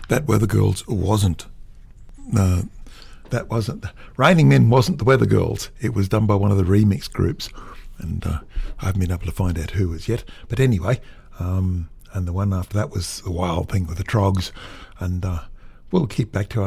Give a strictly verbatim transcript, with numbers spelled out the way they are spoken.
that Weather Girls wasn't. Uh, that wasn't. Raining Men wasn't the Weather Girls. It was done by one of the remix groups, and uh, I haven't been able to find out who as yet. But anyway, um, and the one after that was The Wild Thing with the Trogs, and uh, we'll keep back to our